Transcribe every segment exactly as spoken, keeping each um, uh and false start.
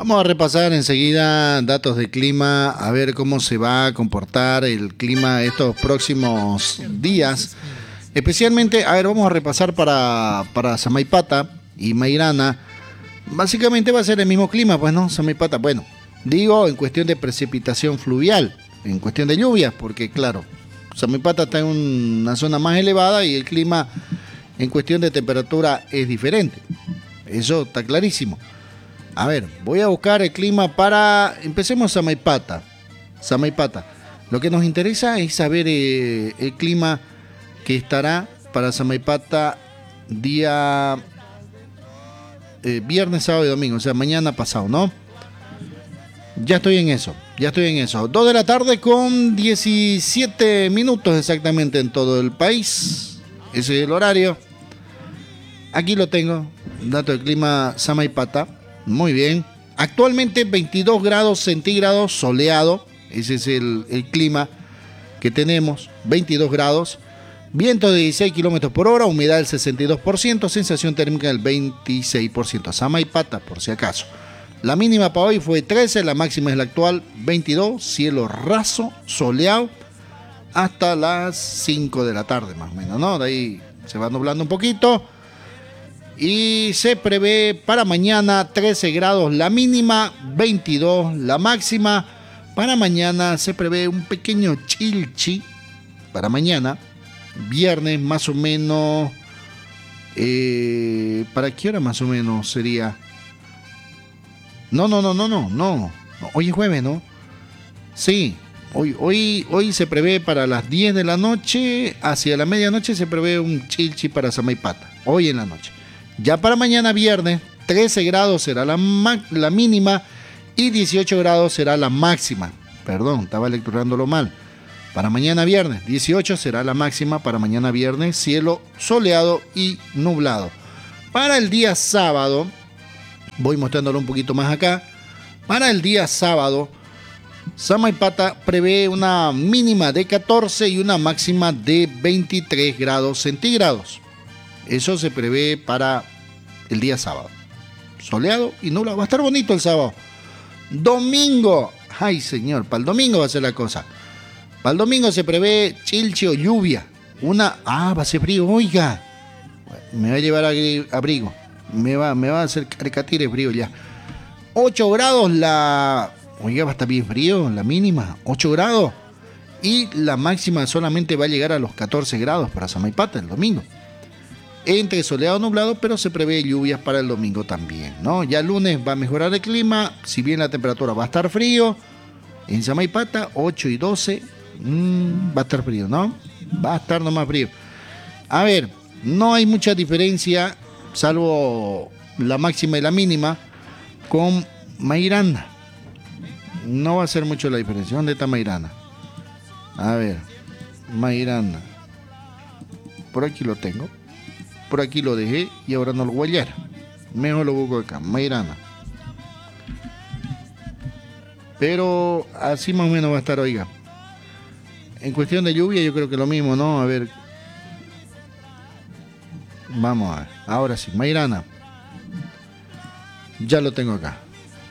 Vamos a repasar enseguida datos de clima, a ver cómo se va a comportar el clima estos próximos días. Especialmente, a ver, vamos a repasar para, para Samaipata y Mairana. Básicamente va a ser el mismo clima, pues, ¿no? Samaipata, bueno, digo en cuestión de precipitación fluvial, en cuestión de lluvias, porque claro, Samaipata está en una zona más elevada y el clima en cuestión de temperatura es diferente. Eso está clarísimo. A ver, voy a buscar el clima para... Empecemos Samaipata. Samaipata. Lo que nos interesa es saber eh, el clima que estará para Samaipata día eh, viernes, sábado y domingo, o sea, mañana pasado, ¿no? Ya estoy en eso, ya estoy en eso. dos de la tarde con diecisiete minutos exactamente en todo el país. Ese es el horario. Aquí lo tengo, dato del clima Samaipata. Muy bien. Actualmente veintidós grados centígrados, soleado. Ese es el, el clima que tenemos. veintidós grados. Viento de dieciséis kilómetros por hora. Humedad del sesenta y dos por ciento. Sensación térmica del veintiséis por ciento. Samaipata, por si acaso. La mínima para hoy fue trece. La máxima es la actual veintidós. Cielo raso, soleado. Hasta las cinco de la tarde, más o menos, ¿no? De ahí se va nublando un poquito. Y se prevé para mañana trece grados la mínima, veintidós la máxima. Para mañana se prevé un pequeño chilchi. Para mañana, viernes más o menos. Eh, ¿Para qué hora más o menos sería? No, no, no, no, no, no. Hoy es jueves, ¿no? Sí, hoy, hoy, hoy se prevé para las diez de la noche. Hacia la medianoche se prevé un chilchi para Samaipata. Hoy en la noche. Ya para mañana viernes, trece grados será la, la mínima y dieciocho grados será la máxima. Perdón, estaba lecturándolo mal. Para mañana viernes, dieciocho será la máxima. Para mañana viernes, cielo soleado y nublado. Para el día sábado, voy mostrándolo un poquito más acá. Para el día sábado, Samaipata prevé una mínima de catorce y una máxima de veintitrés grados centígrados. Eso se prevé para el día sábado. Soleado y nublado. Va a estar bonito el sábado. Domingo. Ay, señor. Para el domingo va a ser la cosa. Para el domingo se prevé chilchi o lluvia. Una... Ah, va a ser frío. Oiga. Me va a llevar abrigo. Me va, me va a hacer caricatires frío ya. ocho grados la... Oiga, va a estar bien frío. La mínima. ocho grados. Y la máxima solamente va a llegar a los catorce grados para Samaipata el domingo. Entre soleado y nublado, pero se prevé lluvias para el domingo también, ¿no? Ya el lunes va a mejorar el clima, si bien la temperatura va a estar frío. En Samaipata, ocho y doce, mmm, va a estar frío, ¿no? Va a estar nomás frío. A ver, no hay mucha diferencia, salvo la máxima y la mínima, con Mairana. No va a ser mucho la diferencia. ¿Dónde está Mairana? A ver, Mairana. Por aquí lo tengo. Por aquí lo dejé y ahora no lo voy a hallar. Mejor lo busco acá, Mairana. Pero así más o menos va a estar, oiga. En cuestión de lluvia yo creo que lo mismo, ¿no? A ver. Vamos a ver. Ahora sí, Mairana. Ya lo tengo acá.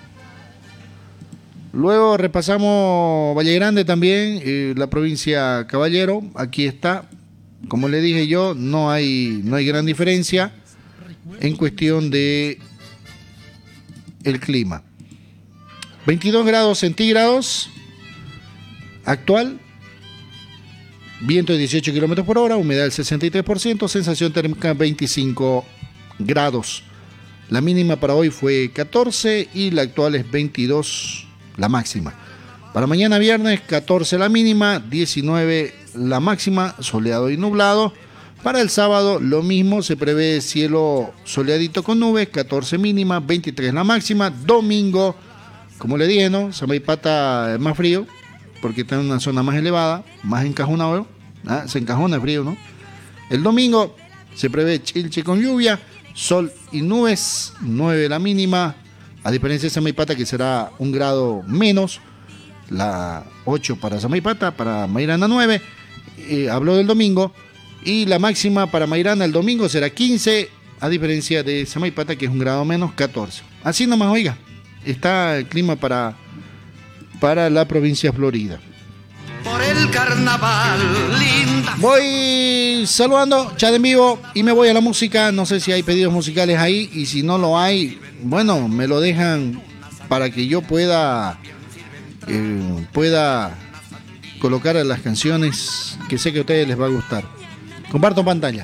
Luego repasamos Valle Grande también, eh, la provincia Caballero. Aquí está. Como le dije yo, no hay, no hay gran diferencia en cuestión de el clima. veintidós grados centígrados actual, viento de dieciocho kilómetros por hora, humedad del sesenta y tres por ciento, sensación térmica veinticinco grados. La mínima para hoy fue catorce y la actual es veintidós, la máxima. Para mañana viernes, catorce la mínima, diecinueve la máxima, soleado y nublado. Para el sábado, lo mismo, se prevé cielo soleadito con nubes, catorce mínima, veintitrés la máxima. Domingo, como le dije, ¿no? Samaipata es más frío, porque está en una zona más elevada, más encajonado, ¿ah? Se encajona el frío, ¿no? El domingo se prevé chilchi con lluvia, sol y nubes, nueve la mínima, a diferencia de Samaipata que será un grado menos. La ocho para Samaipata, para Mairana nueve, eh, habló del domingo, y la máxima para Mairana el domingo será quince, a diferencia de Samaipata que es un grado menos, catorce. Así nomás, oiga, está el clima para, para la provincia de Florida. Por el carnaval, linda. Voy saludando, chat en vivo, y me voy a la música. No sé si hay pedidos musicales ahí, y si no lo hay, bueno, me lo dejan para que yo pueda eh, pueda colocar las canciones que sé que a ustedes les va a gustar. Comparto pantalla.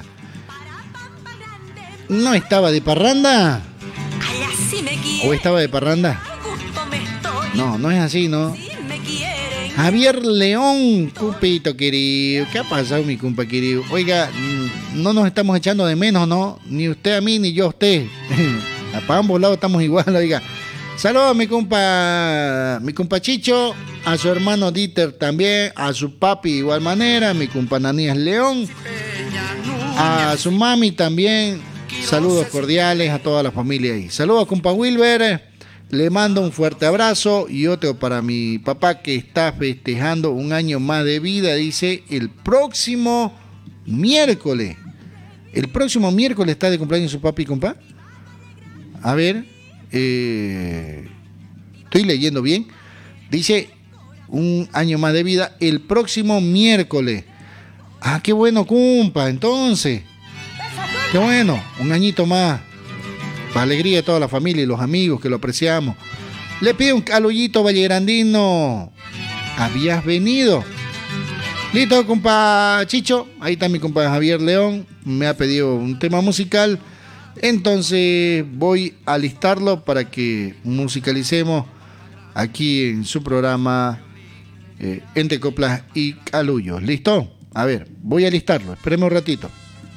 ¿No estaba de parranda? ¿O estaba de parranda? No, no es así, ¿no? Javier León, cupito querido. ¿Qué ha pasado, mi compa querido? Oiga, no nos estamos echando de menos, ¿no? Ni usted a mí, ni yo a usted. Para ambos lados estamos igual, oiga. Saludos a mi compa, mi compa Chicho, a su hermano Dieter también, a su papi de igual manera, mi compa Nanías León, a su mami también. Saludos cordiales a toda la familia ahí. Saludos a compa Wilber. Le mando un fuerte abrazo y otro para mi papá que está festejando un año más de vida, dice, el próximo miércoles. El próximo miércoles está de cumpleaños su papi, compa. A ver, eh, estoy leyendo bien. Dice, un año más de vida el próximo miércoles. Ah, qué bueno, compa, entonces. Qué bueno, un añito más. Para alegría de toda la familia y los amigos que lo apreciamos. Le pido un calullito vallegrandino. ¿Habías venido? Listo, compa Chicho. Ahí está mi compa Javier León. Me ha pedido un tema musical. Entonces voy a listarlo para que musicalicemos aquí en su programa eh, Entre Coplas y Calullos. ¿Listo? A ver, voy a listarlo. Espéreme un ratito.